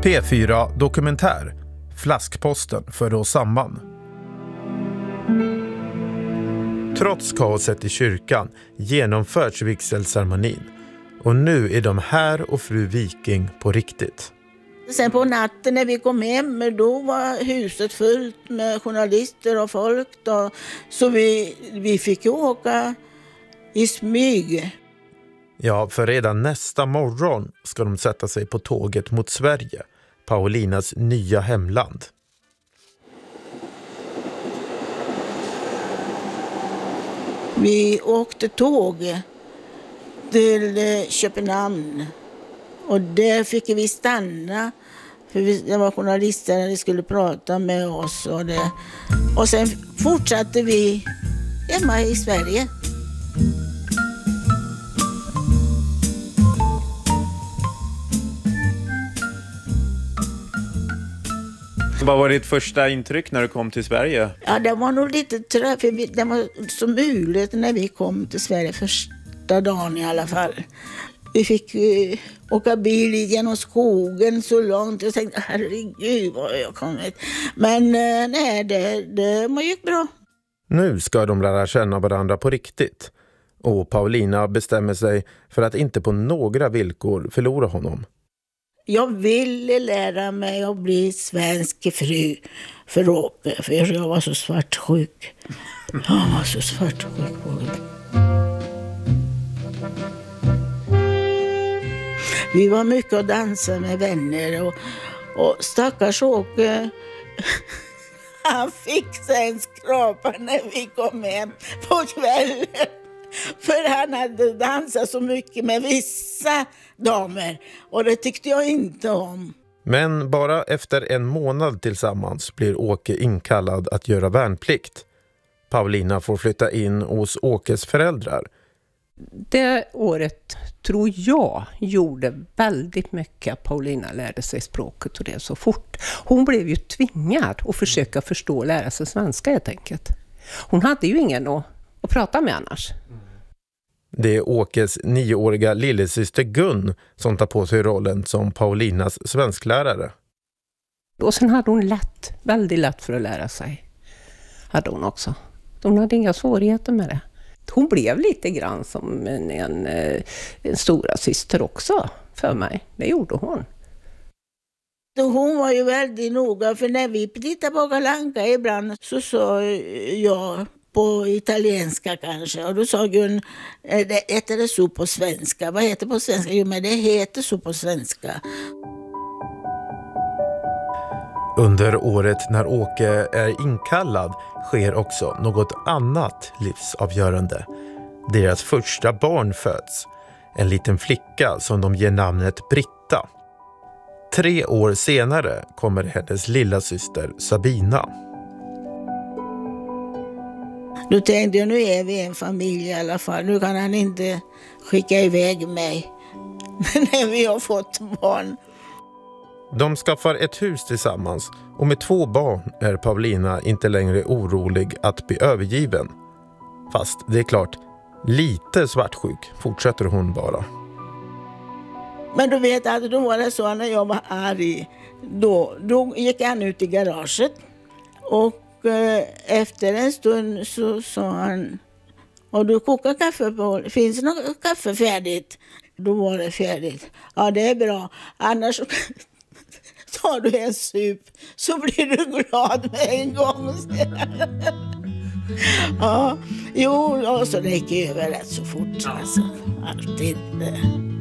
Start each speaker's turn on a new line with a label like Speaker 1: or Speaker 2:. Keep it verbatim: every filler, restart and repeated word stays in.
Speaker 1: P fyra Dokumentär. Flaskposten för oss samman. Trots kaoset i kyrkan genomförs vigselceremonin. Och nu är de här och fru Viking på riktigt.
Speaker 2: Sen på natten när vi kom hem, då var huset fullt med journalister och folk. Då. Så vi, vi fick ju åka i smyg.
Speaker 1: Ja, för redan nästa morgon ska de sätta sig på tåget mot Sverige, Paulinas nya hemland.
Speaker 2: Vi åkte tåg till Köpenhamn och där fick vi stanna. För vi, det var journalister som skulle prata med oss. Och, det. och sen fortsatte vi hemma i Sverige.
Speaker 3: Vad var ditt första intryck när du kom till Sverige?
Speaker 2: Ja, det var nog lite trött, för vi, det var så muligt när vi kom till Sverige första dagen i alla fall. Vi fick uh, åka bil genom skogen så långt. Jag tänkte, herregud vad jag kommit. Men uh, nej, det, det gick bra.
Speaker 1: Nu ska de lära känna varandra på riktigt. Och Paulina bestämmer sig för att inte på några villkor förlora honom.
Speaker 2: Jag ville lära mig att bli svensk fru för Åke, för jag var så svartsjuk. Jag var så svartsjuk. Vi var mycket och dansade med vänner och, och stackars Åke, han fick sen skrapa när vi kom hem på kvällen. För han hade dansat så mycket med vissa damer och det tyckte jag inte om.
Speaker 1: Men bara efter en månad tillsammans blir Åke inkallad att göra värnplikt. Paulina får flytta in hos Åkes föräldrar.
Speaker 4: Det året tror jag gjorde väldigt mycket att Paulina lärde sig språket och det så fort. Hon blev ju tvingad att försöka förstå och lära sig svenska helt enkelt. Hon hade ju ingen att, att prata med annars.
Speaker 1: Det är Åkes nioåriga lillasyster Gun som tar på sig rollen som Paulinas svensklärare.
Speaker 4: Och sen hade hon lätt, väldigt lätt för att lära sig. Hade hon också. Hon hade inga svårigheter med det. Hon blev lite grann som en, en, en stora syster också för mig. Det gjorde hon.
Speaker 2: Hon var ju väldigt noga, för när vi tittade på Kalle Anka ibland så sa jag på italienska kanske. Och då sa Gun, det heter det så på svenska? Vad heter det på svenska? Jo, men det heter så på svenska.
Speaker 1: Under året när Åke är inkallad sker också något annat livsavgörande. Deras första barn föds. En liten flicka som de ger namnet Britta. Tre år senare kommer hennes lilla syster Sabina.
Speaker 2: Då tänkte jag, nu är vi en familj i alla fall. Nu kan han inte skicka iväg mig när vi har fått barn.
Speaker 1: De skaffar ett hus tillsammans och med två barn är Paulina inte längre orolig att bli övergiven. Fast det är klart, lite svartsjuk fortsätter hon bara.
Speaker 2: Men du vet att då var det så när jag var arg. Då, då gick han ut i garaget och eh, efter en stund så sa han, har du kokat kaffe på? Finns det något kaffe färdigt? Då var det färdigt. Ja, det är bra. Annars tar du en sup så blir du glad med en gång. Ja, jo, och så det gick över rätt så fort. Alltså, alltid.